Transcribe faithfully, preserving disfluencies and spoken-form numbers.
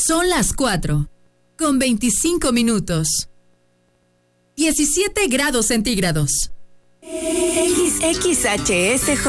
Son las cuatro, con veinticinco minutos. diecisiete grados centígrados. X X H S